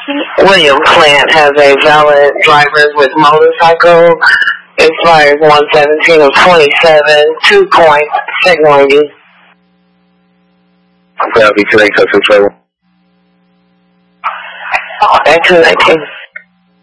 William Plant has a valid driver with motorcycle. Expires 117 of 27. 2 points. Signaling you. That'll be 2 8 6 At 219.